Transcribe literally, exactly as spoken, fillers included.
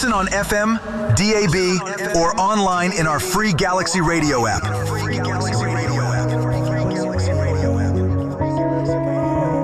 Listen on F M, D A B, or online in our free Galaxy Radio app.